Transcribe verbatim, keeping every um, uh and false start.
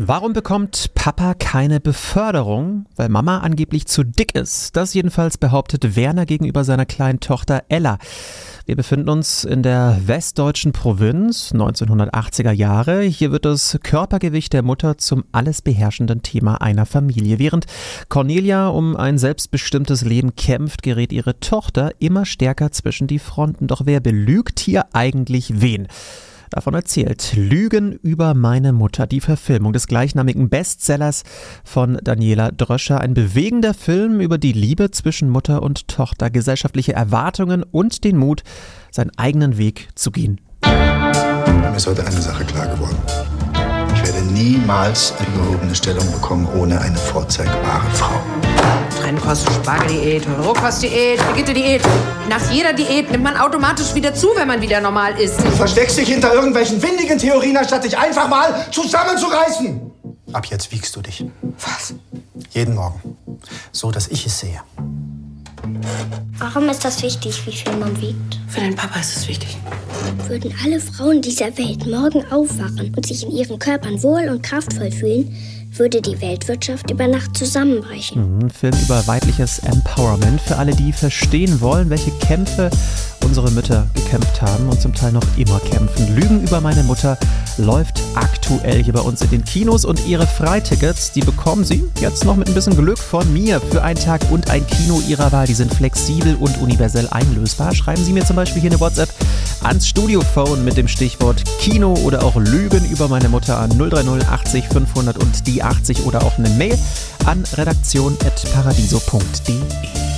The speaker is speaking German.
Warum bekommt Papa keine Beförderung? Weil Mama angeblich zu dick ist. Das jedenfalls behauptet Werner gegenüber seiner kleinen Tochter Ella. Wir befinden uns in der westdeutschen Provinz, neunzehnhundertachtziger Jahre. Hier wird das Körpergewicht der Mutter zum alles beherrschenden Thema einer Familie. Während Cornelia um ein selbstbestimmtes Leben kämpft, gerät ihre Tochter immer stärker zwischen die Fronten. Doch wer belügt hier eigentlich wen? Davon erzählt Lügen über meine Mutter, die Verfilmung des gleichnamigen Bestsellers von Daniela Dröscher. Ein bewegender Film über die Liebe zwischen Mutter und Tochter, gesellschaftliche Erwartungen und den Mut, seinen eigenen Weg zu gehen. Mir ist heute eine Sache klar geworden. Ich werde niemals eine gehobene Stellung bekommen ohne eine vorzeigbare Frau. Trennkost-Spargeldiät, Rohkostdiät, Brigitte-Diät. Nach jeder Diät nimmt man automatisch wieder zu, wenn man wieder normal isst. Du versteckst dich hinter irgendwelchen windigen Theorien, anstatt dich einfach mal zusammenzureißen. Ab jetzt wiegst du dich. Was? Jeden Morgen. So, dass ich es sehe. Warum ist das wichtig, wie viel man wiegt? Für den Papa ist es wichtig. Würden alle Frauen dieser Welt morgen aufwachen und sich in ihren Körpern wohl und kraftvoll fühlen, würde die Weltwirtschaft über Nacht zusammenbrechen. Ein Film über weibliches Empowerment für alle, die verstehen wollen, welche Kämpfe unsere Mütter gekämpft haben und zum Teil noch immer kämpfen. Lügen über meine Mutter läuft aktuell hier bei uns in den Kinos und ihre Freitickets, die bekommen Sie jetzt noch mit ein bisschen Glück von mir für einen Tag und ein Kino Ihrer Wahl. Die sind flexibel und universell einlösbar. Schreiben Sie mir zum Beispiel hier eine WhatsApp ans Studiophone mit dem Stichwort Kino oder auch Lügen über meine Mutter an null drei null achtzig fünfhundert und die achtzig oder auch eine Mail an redaktion at paradiso punkt de.